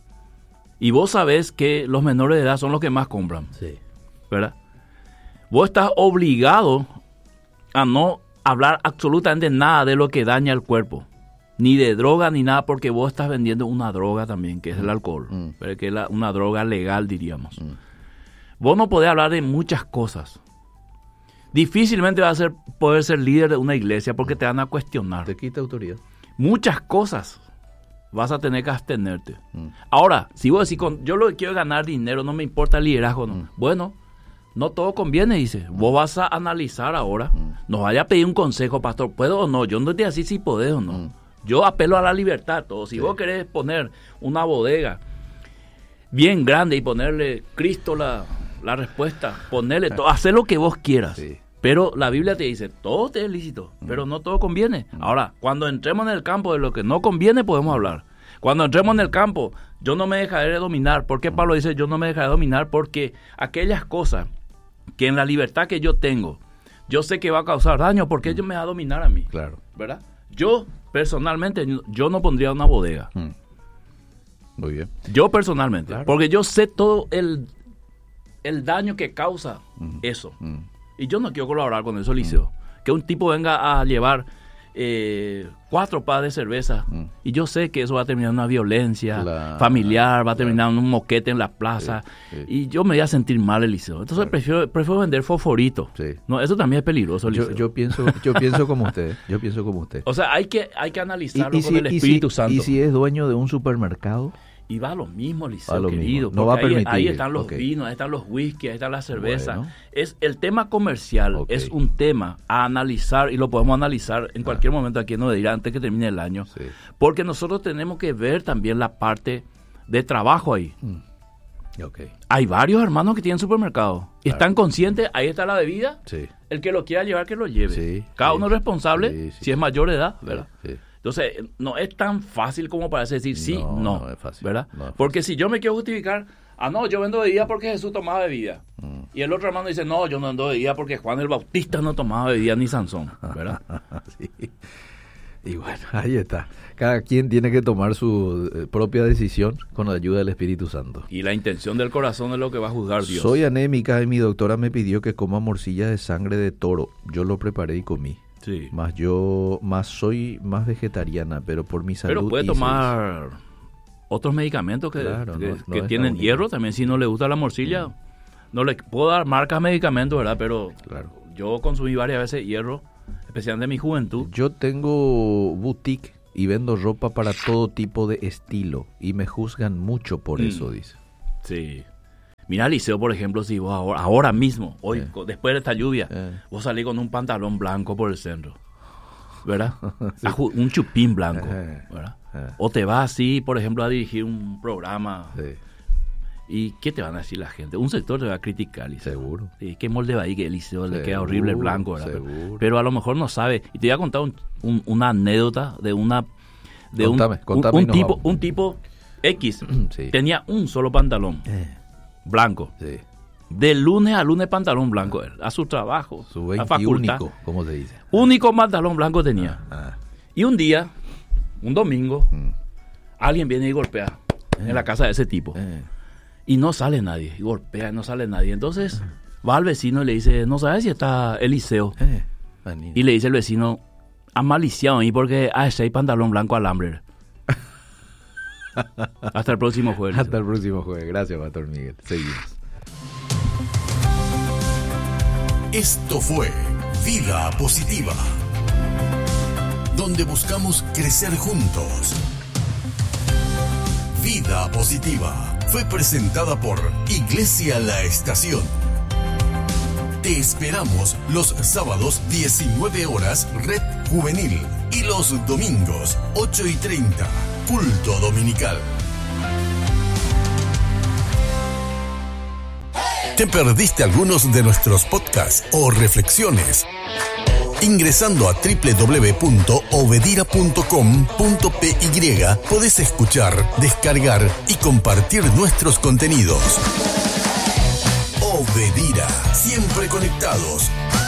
Y vos sabés que los menores de edad son los que más compran. Sí. ¿Verdad? Vos estás obligado a no hablar absolutamente nada de lo que daña el cuerpo. Ni de droga ni nada, porque vos estás vendiendo una droga también, que es el alcohol. Mm. Pero que es la, una droga legal, diríamos. Mm. Vos no podés hablar de muchas cosas. Difícilmente vas a ser, poder ser líder de una iglesia porque mm. te van a cuestionar. Te quita autoridad. Muchas cosas vas a tener que abstenerte. Mm. Ahora, si vos decís, con, yo lo que quiero es ganar dinero, no me importa el liderazgo, no. Mm. Bueno, no todo conviene, dice. Vos vas a analizar ahora. Mm. No vaya a pedir un consejo, pastor, ¿puedo o no? Yo no te digo así si podés o no. Mm. Yo apelo a la libertad, todo. Si sí. vos querés poner una bodega bien grande y ponerle Cristo la, la respuesta, ponerle todo, hacer lo que vos quieras. Sí. Pero la Biblia te dice, todo te es lícito, mm. pero no todo conviene. Mm. Ahora, cuando entremos en el campo de lo que no conviene, podemos hablar. Cuando entremos en el campo, yo no me dejaré dominar. ¿Por qué Pablo dice, yo no me dejaré dominar? Porque aquellas cosas que en la libertad que yo tengo, yo sé que va a causar daño, porque ellos me van a dominar a mí. Claro. ¿Verdad? Yo, personalmente, yo no pondría una bodega. Mm. Muy bien. Yo personalmente. Claro. Porque yo sé todo el, el daño que causa mm. eso. Mm. Y yo no quiero colaborar con eso, Liceo. Mm. Que un tipo venga a llevar eh, cuatro pads de cerveza. Mm. Y yo sé que eso va a terminar en una violencia la, familiar, va a terminar la, en un moquete en la plaza. Sí, sí. Y yo me voy a sentir mal, Eliseo. Entonces claro. prefiero, prefiero vender fosforito. Sí. No, eso también es peligroso, Eliseo. Yo, yo pienso, yo pienso como usted. Yo pienso como usted. O sea, hay que, hay que analizarlo y, y con si, el Espíritu y si, Santo. ¿Y si es dueño de un supermercado? Y va a lo mismo, Liceo, a lo querido. Mismo. No va a permitir. Ahí, ahí están los okay. vinos, ahí están los whisky, ahí está la cerveza. Bueno. Es el tema comercial, okay. es un tema a analizar, y lo podemos analizar en cualquier ah. momento aquí en Nodeira, antes que termine el año. Sí. Porque nosotros tenemos que ver también la parte de trabajo ahí. Mm. Okay. Hay varios hermanos que tienen supermercados. Y claro. están conscientes, ahí está la bebida. Sí. El que lo quiera llevar, que lo lleve. Sí. Cada sí. uno es responsable, sí, sí. si es mayor de edad, ¿verdad? Sí. Sí. Entonces, no es tan fácil como parece decir sí, no, no, no es fácil, ¿verdad? No es fácil. Porque si yo me quiero justificar, ah, no, yo vendo bebida porque Jesús tomaba bebida. Mm. Y el otro hermano dice, no, yo no vendo bebida porque Juan el Bautista no tomaba bebida ni Sansón, ¿verdad? Sí. Y bueno, ahí está. Cada quien tiene que tomar su eh, propia decisión con la ayuda del Espíritu Santo. Y la intención del corazón es lo que va a juzgar Dios. Soy anémica y mi doctora me pidió que coma morcilla de sangre de toro. Yo lo preparé y comí. Sí. Más yo, más soy más vegetariana, pero por mi salud. Pero puede tomar eso. Otros medicamentos que, claro, que, no, no que tienen hierro también. Si no le gusta la morcilla, mm. no le puedo dar marcas medicamentos, ¿verdad? Pero claro. yo consumí varias veces hierro, especialmente en mi juventud. Yo tengo boutique y vendo ropa para todo tipo de estilo y me juzgan mucho por mm. eso, dice. Sí. Mira, Liceo, por ejemplo, si vos ahora, ahora mismo, hoy, eh. después de esta lluvia, eh. vos salís con un pantalón blanco por el centro, ¿verdad? Sí. Un chupín blanco, eh. ¿verdad? Eh. O te vas así, por ejemplo, a dirigir un programa. Sí. ¿Y qué te van a decir la gente? Un sector te va a criticar, Liceo. Seguro. Sí, ¿qué molde va ahí que el Liceo Seguro, le queda horrible el blanco, ¿verdad? Seguro. Pero a lo mejor no sabe. Y te voy a contar un, un, una anécdota de una... De contame, un, contame un, un, tipo, un tipo X. Sí. Tenía un solo pantalón. Eh. Blanco. Sí. De lunes a lunes pantalón blanco, él, a su trabajo, su a la facultad. Único, ¿cómo se dice? Único pantalón blanco tenía. Ah, ah. Y un día, un domingo, mm. alguien viene y golpea eh. en la casa de ese tipo. Eh. Y no sale nadie, y golpea, y no sale nadie. Entonces eh. va al vecino y le dice, no sabes si está Eliseo. Eh. Y le dice el vecino, ha maliciado a mí porque a ese hay pantalón blanco alambre. Hasta el próximo jueves. Hasta el próximo jueves. Gracias, Pastor Miguel. Seguimos. Esto fue Vida Positiva, donde buscamos crecer juntos. Vida Positiva fue presentada por Iglesia La Estación. Te esperamos los sábados diecinueve horas Red Juvenil y los domingos ocho y treinta Culto Dominical. ¿Te perdiste algunos de nuestros podcasts o reflexiones? Ingresando a doble u doble u doble u punto obedira punto com punto p y podés escuchar, descargar y compartir nuestros contenidos. Obedira, siempre conectados.